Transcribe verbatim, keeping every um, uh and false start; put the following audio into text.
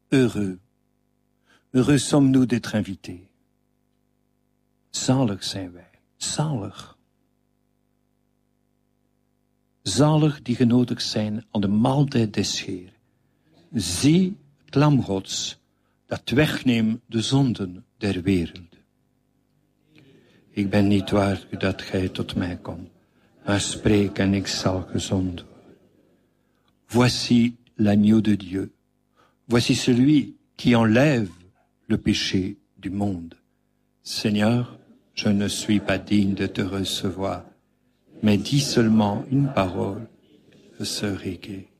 heureux. Heureux sommes-nous d'être invités. Zalig zijn wij, zalig. Zalig die genodigd zijn aan de maaltijd des Heer. Zie het lam Gods, dat wegneemt de zonden der wereld. Ik ben niet waardig dat gij tot mij komt, maar spreek en ik zal gezond worden. Voici l'agneau de Dieu. Voici celui qui enlève le péché du monde. Seigneur, je ne suis pas digne de te recevoir, mais dis seulement une parole, je serai guéri.